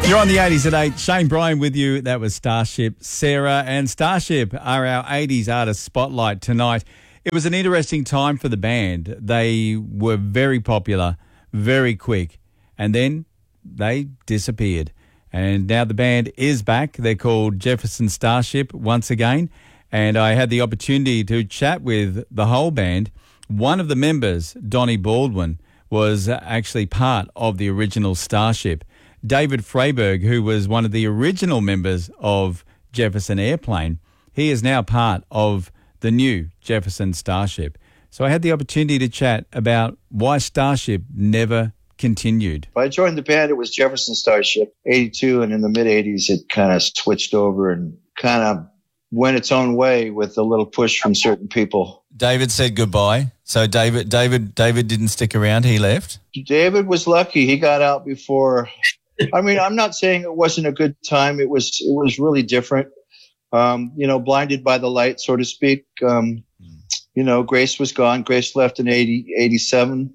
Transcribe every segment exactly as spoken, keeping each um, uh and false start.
You're on the eighties at eight. Shane Bryan with you. That was Starship. Sarah and Starship are our eighties artist spotlight tonight. It was an interesting time for the band. They were very popular, very quick, and then they disappeared. And now the band is back. They're called Jefferson Starship once again. And I had the opportunity to chat with the whole band. One of the members, Donnie Baldwin, was actually part of the original Starship. David Freiberg, who was one of the original members of Jefferson Airplane, he is now part of the new Jefferson Starship. So I had the opportunity to chat about why Starship never continued. When I joined the band, it was Jefferson Starship, eighty-two, and in the mid-eighties, it kind of switched over and kind of went its own way with a little push from certain people. David said goodbye. So David David, David didn't stick around. He left? David was lucky. He got out before... I mean, I'm not saying it wasn't a good time. It was it was really different. Um, you know, blinded by the light, so to speak. Um, you know, Grace was gone. Grace left in eighty, eighty-seven.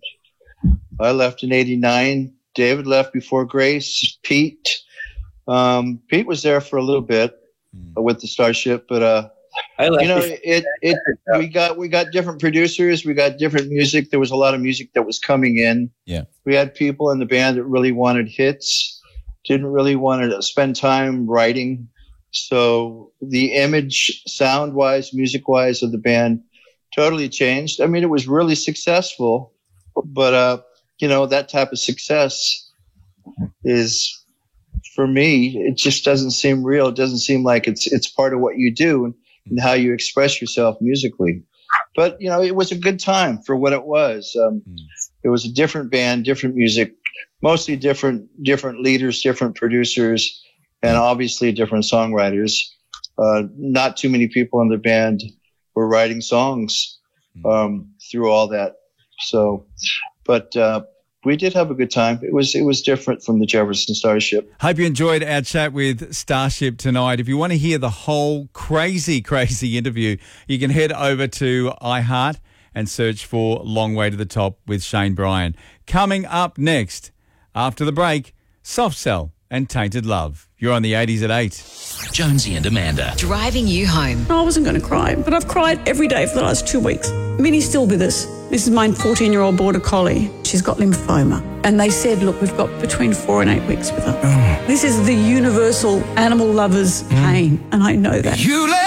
I left in eighty-nine. David left before Grace. Pete. Um, Pete was there for a little bit mm. with the Starship, but uh, I left you know, it it we got we got different producers. We got different music. There was a lot of music that was coming in. Yeah, we had people in the band that really wanted hits. Didn't really want to spend time writing. So the image, sound-wise, music-wise of the band totally changed. I mean, it was really successful, but, uh, you know, that type of success is, for me, it just doesn't seem real. It doesn't seem like it's it's part of what you do and, and how you express yourself musically. But, you know, it was a good time for what it was. Um, mm. It was a different band, different music, mostly different different leaders, different producers, and obviously different songwriters. Uh, not too many people in the band were writing songs um, through all that. So, but uh, we did have a good time. It was it was different from the Jefferson Starship. Hope you enjoyed our chat with Starship tonight. If you want to hear the whole crazy, crazy interview, you can head over to iHeart and search for Long Way to the Top with Shane Bryan. Coming up next, after the break, Soft Cell and Tainted Love. You're on the eighties at eight. Jonesy and Amanda. Driving you home. I wasn't going to cry, but I've cried every day for the last two weeks. Minnie's still with us. This is my fourteen-year-old border collie. She's got lymphoma. And they said, look, we've got between four and eight weeks with her. Oh. This is the universal animal lover's pain, and I know that. You